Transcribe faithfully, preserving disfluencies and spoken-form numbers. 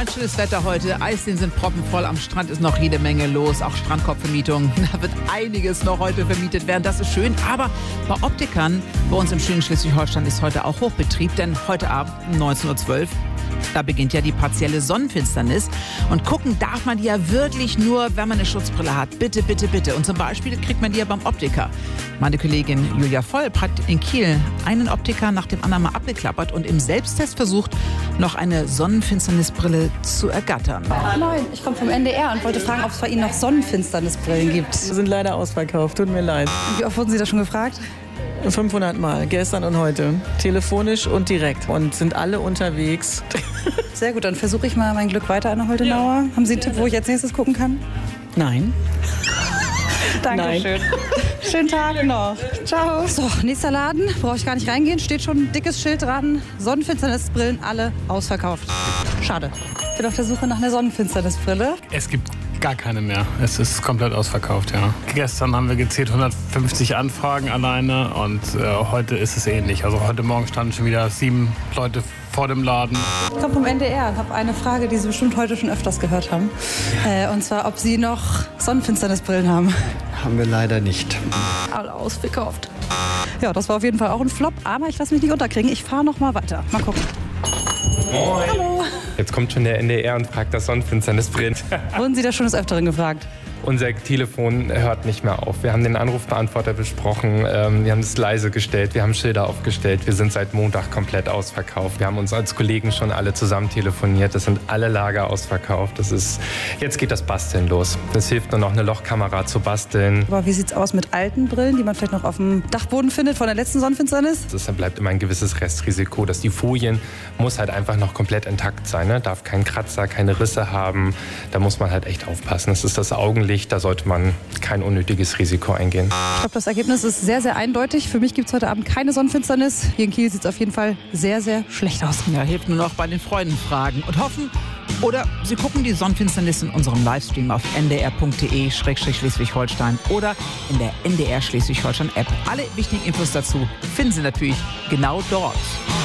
ein schönes Wetter heute. Eisdielen sind proppenvoll. Am Strand ist noch jede Menge los. Auch Strandkorbvermietung. Da wird einiges noch heute vermietet werden. Das ist schön. Aber bei Optikern bei uns im schönen Schleswig-Holstein ist heute auch Hochbetrieb. Denn heute Abend um neunzehn Uhr zwölf da beginnt ja die partielle Sonnenfinsternis. Und gucken darf man die ja wirklich nur, wenn man eine Schutzbrille hat. Bitte, bitte, bitte. Und zum Beispiel kriegt man die ja beim Optiker. Meine Kollegin Julia Volp hat in Kiel einen Optiker nach dem anderen mal abgeklappert und im Selbsttest versucht, noch eine Sonnenfinsternisbrille zu ergattern. Moin, ich komme vom N D R und wollte fragen, ob es bei Ihnen noch Sonnenfinsternisbrillen gibt. Wir sind leider ausverkauft, tut mir leid. Und wie oft wurden Sie da schon gefragt? fünfhundert Mal, gestern und heute. Telefonisch und direkt. Und sind alle unterwegs. Sehr gut, dann versuche ich mal mein Glück weiter an der Holtenauer. Ja. Haben Sie einen Tipp, wo ich als nächstes gucken kann? Nein. Dankeschön. Schönen Tag noch. Ciao. So, nächster Laden. Brauche ich gar nicht reingehen. Steht schon ein dickes Schild dran. Sonnenfinsternisbrillen alle ausverkauft. Schade. Ich bin auf der Suche nach einer Sonnenfinsternisbrille. Es gibt gar keine mehr. Es ist komplett ausverkauft, ja. Gestern haben wir gezählt hundertfünfzig Anfragen alleine und äh, heute ist es ähnlich. Also heute Morgen standen schon wieder sieben Leute vor dem Laden. Ich komme vom N D R und habe eine Frage, die Sie bestimmt heute schon öfters gehört haben. Äh, und zwar, ob Sie noch Sonnenfinsternisbrillen haben. Haben wir leider nicht. Alle ausverkauft. Ja, das war auf jeden Fall auch ein Flop, aber ich lasse mich nicht unterkriegen. Ich fahre noch mal weiter. Mal gucken. Moin. Hallo. Jetzt kommt schon der N D R und fragt das Sonnenfinsternisbrillen. Wurden Sie da schon des Öfteren gefragt? Unser Telefon hört nicht mehr auf. Wir haben den Anrufbeantworter besprochen, ähm, wir haben es leise gestellt, wir haben Schilder aufgestellt. Wir sind seit Montag komplett ausverkauft. Wir haben uns als Kollegen schon alle zusammen telefoniert. Das sind alle Lager ausverkauft. Das ist, jetzt geht das Basteln los. Es hilft nur noch, eine Lochkamera zu basteln. Aber wie sieht's aus mit alten Brillen, die man vielleicht noch auf dem Dachboden findet von der letzten Sonnenfinsternis? Es bleibt immer ein gewisses Restrisiko, dass die Folien muss halt einfach noch komplett intakt sein. Ne? Darf keinen Kratzer, keine Risse haben. Da muss man halt echt aufpassen. Das ist das Augenlicht. Da sollte man kein unnötiges Risiko eingehen. Ich glaube, das Ergebnis ist sehr, sehr eindeutig. Für mich gibt es heute Abend keine Sonnenfinsternis. Hier in Kiel sieht es auf jeden Fall sehr, sehr schlecht aus. Ja, hilft nur noch bei den Freunden fragen und hoffen. Oder Sie gucken die Sonnenfinsternis in unserem Livestream auf n d r punkt d e schrägstrich Schleswig-Holstein oder in der N D R Schleswig-Holstein App. Alle wichtigen Infos dazu finden Sie natürlich genau dort.